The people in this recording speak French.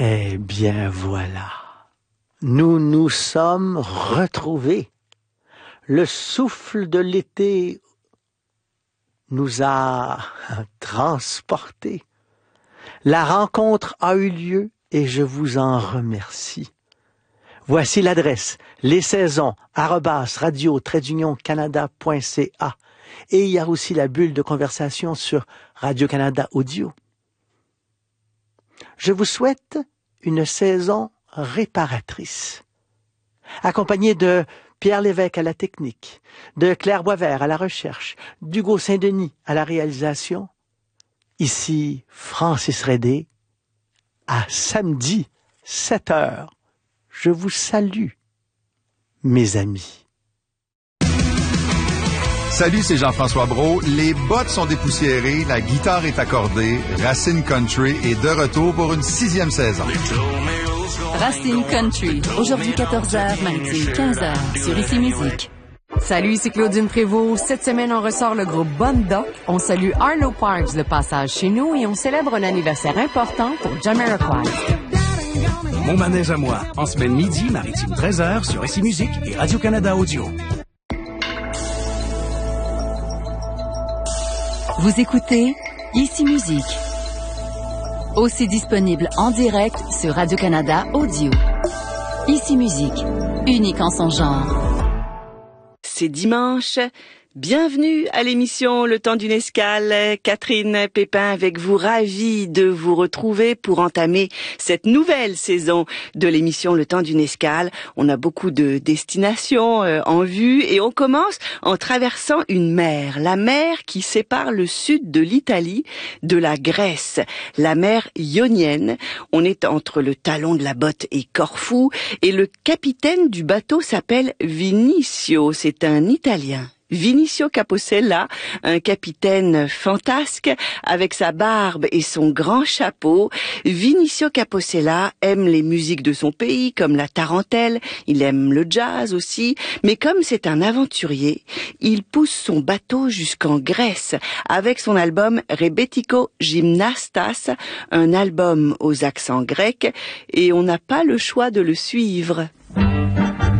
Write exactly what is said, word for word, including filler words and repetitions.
Eh bien voilà, nous nous sommes retrouvés. Le souffle de l'été nous a transportés. La rencontre a eu lieu et je vous en remercie. Voici l'adresse les saisons arobase radio trait d'union canada point c a et il y a aussi la bulle de conversation sur Radio-Canada Audio. Je vous souhaite une saison réparatrice, accompagnée de Pierre Lévesque à la technique, de Claire Boisvert à la recherche, d'Hugo Saint-Denis à la réalisation. Ici Francis Redé, à samedi, sept heures. Je vous salue, mes amis. Salut, c'est Jean-François Brault. Les bottes sont dépoussiérées, la guitare est accordée. Racine Country est de retour pour une sixième saison. Racine Country, aujourd'hui quatorze heures, mardi quinze heures, sur Ici Musique. Salut, c'est Claudine Prévost. Cette semaine, on ressort le groupe Bonne Doc. On salue Arlo Parks de passage chez nous et on célèbre un anniversaire important pour Jamiroquai. Mon manège à moi, en semaine midi, maritime treize heures, sur Ici Musique et Radio-Canada Audio. Vous écoutez Ici Musique. Aussi disponible en direct sur Radio-Canada Audio. Ici Musique, unique en son genre. C'est dimanche. Bienvenue à l'émission Le Temps d'une Escale. Catherine Pépin avec vous, ravie de vous retrouver pour entamer cette nouvelle saison de l'émission Le Temps d'une Escale. On a beaucoup de destinations euh, en vue et on commence en traversant une mer, la mer qui sépare le sud de l'Italie de la Grèce, la mer Ionienne. On est entre le talon de la botte et Corfou et le capitaine du bateau s'appelle Vinicio, c'est un Italien. Vinicio Capossela, un capitaine fantasque avec sa barbe et son grand chapeau. Vinicio Capossela aime les musiques de son pays comme la tarentelle, il aime le jazz aussi, mais comme c'est un aventurier, il pousse son bateau jusqu'en Grèce avec son album Rebetiko Gymnastas, un album aux accents grecs, et on n'a pas le choix de le suivre.